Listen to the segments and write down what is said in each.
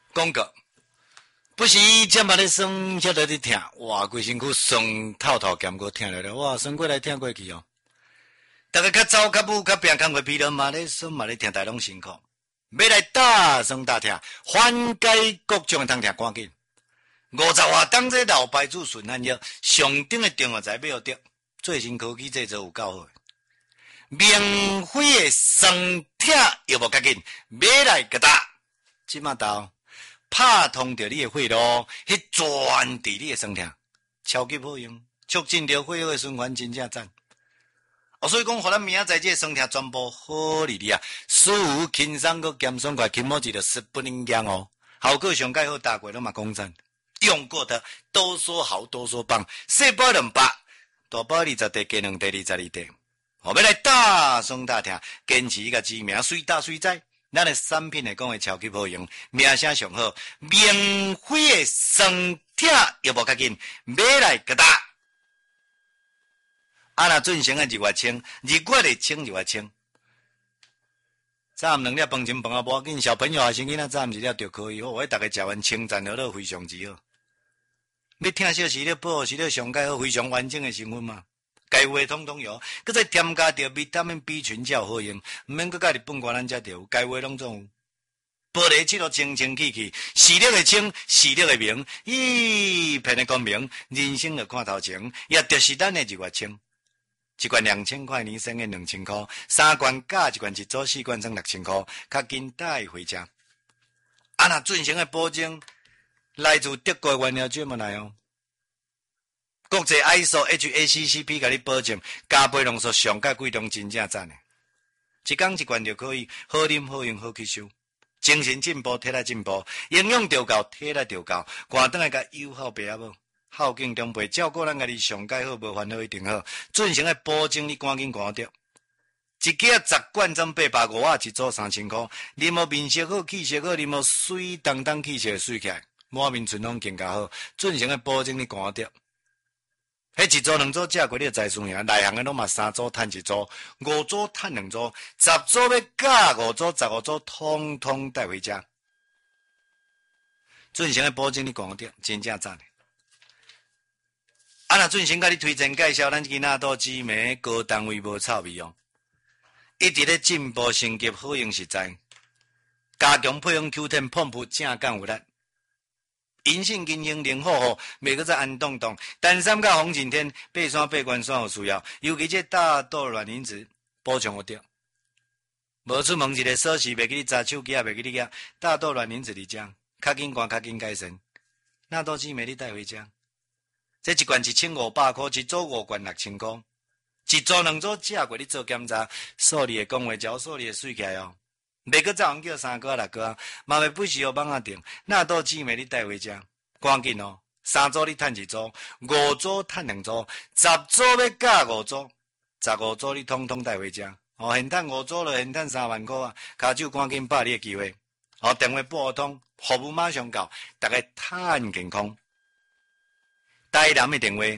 广告。不是这么咧酸，晓得咧疼，哇，规身躯酸透透咸过疼了了，哇，酸过来疼过去哦。大家较早较母较病看过疲劳嘛咧酸嘛咧疼，大拢辛苦。要来大酸大疼，缓解各种的疼痛，赶紧。50外当这老牌子顺汉药，上顶的中药材要得，最新科技制作有够好。免费的酸疼药物赶紧，买来个打，即马到。拍通着你的血路，迄专治你的酸痛，超级好用，促进着血液的循环，真正赞。所以讲，互咱明仔载这酸痛全部好哩哩啊，舒服轻松个减爽快，轻摸一就10不能降哦。效果上盖好，大过拢嘛讲赞，用过的都说好，都说棒，小包200，大包20块，加2块22块。后要来大酸大痛，坚持一个知名，随打随在。咱的产品来讲会超级好用，名声上好，免费的酸痛药物较紧，买来个打。若进行的日月清，日月的清日月清。早暗2粒饭前饭啊，无要紧，小朋友啊，先囡仔早暗1粒就可以。我大家食完清赞了，非常之好。要听小是咧保是咧上盖好，非常完整的成分嘛。该有的统统有，搁再添加着维他命 B 群才有好用，毋免搁家己本官咱才着，该有的拢总有。玻璃漆都清清气气，视力的清，视力的明，一片的光明，人生就看头前，也就是咱的日月清。一罐2000块，年省的2000块，3罐加一罐一组，4罐算6000块，较紧带回家。若进行的保证，来自德国的原料专门来哦。国际 ISO HACCP 甲你保证，加倍浓缩上盖贵重，真正赞的。一缸一罐就可以，好啉好用好吸收，精神进步，体力进步，营养调够，体力调够，赶转来甲友好白阿无，孝敬长辈，照顾咱家己上盖好，无烦恼一定好。进行的保证，你赶紧赶着。一架10罐装850啊，一组3000块，啉无面色好，气色好，啉无水当当气色水起来，满面春风更加好。进行的保证，你赶着。迄一组2组价过你就知输赢，内行的拢嘛3组赚1组，5组赚2组，10组要加5组，15组通通带回家。进行的保证你讲得真正赞的。若进行甲你推荐介绍，咱今仔多知名高单位无臭味哦，一直咧进步升级，好用实在，加强配方 Q10 碰扑正干有力。银杏金星零好好，每个在安动动，单三甲红景天，背山背关山有需要，尤其这大豆卵磷脂补充有着。无出门一个锁匙，袂记你砸手机啊，袂记你个大豆卵磷脂伫遮，较紧关较紧改善。那都姊妹你带回家，这一罐1500块，一组5罐6000块，一组2组价过你做检查，数字会讲话，只数字会水起来哦。袂个早人叫3个6个，嘛袂不时互网啊定，那都姊妹你带回家，赶紧哦，3组你趁1组，5组趁2组，10组要加5组，15组你统统带回家。哦，现趁5组了，现趁3万块啊！骹手赶紧把你的机会，哦，电话拨通，服务马上到，大家趁健康。台南的电话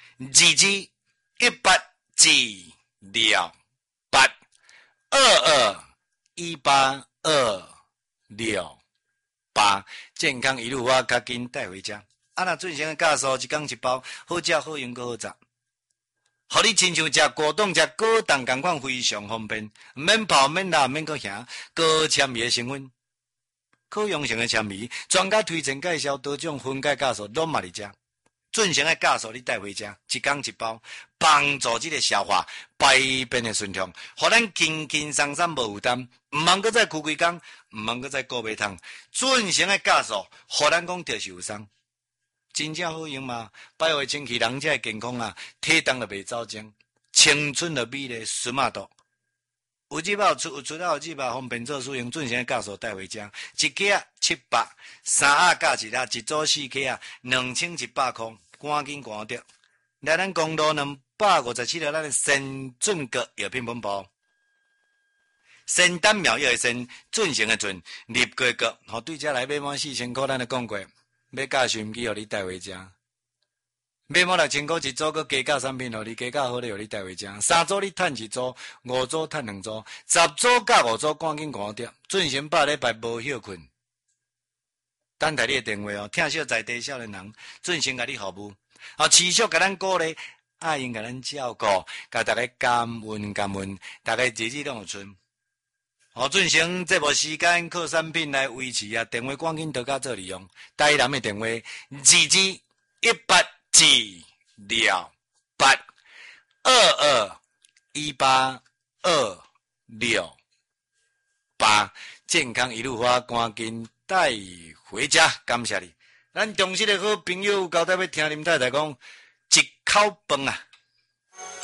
2218282218，健康一路我较紧带回家。若最先的教授一缸1包，好食好用阁好食。互你亲像食果冻、食果冻同款，非常方便，免泡、免辣、免阁咸，高纤维的成分，可用性的纤维，专家推荐介绍多种分解酵素，拢嘛伫遮。进行的酵素你带回家，一缸1包，帮助这个消化、排便的顺畅，互咱轻轻松松无负担，毋茫阁再哭规工，毋茫阁再顾袂通。进行的酵素，互咱讲着是有伤。真正好用嘛？百会清气，人才会健康啊！体重就袂走精，青春就美丽，顺马度。有日包出，有出到有日包方便做使用。进行的酵素带回家，一克700，3盒加1盒，一组4克啊，2100块，赶紧赶着。来咱公路257条，咱的先进国药品本部，先丹苗药的先，进行的进，立过国，吼对遮来买满4000块，咱就讲过。要加收音机，互你带回家。买满6000块一组，佮加价产品，互你加价好咧，互你带回家。3组你趁1组，5组趁2组，10组加5组，赶紧赶着。进行8礼拜无休困， 等待你的电话哦，听小在地少年人准时甲你服务，持续甲咱鼓励，爱因甲咱照顾，甲大家感恩，大家日子拢有存。准成这部时间靠产品来维持啊，电话赶紧多加做利用。台南的电话218282218，健康一路花，赶紧带回家，感谢你。咱忠实的好朋友交代要听林太太讲，一口饭啊。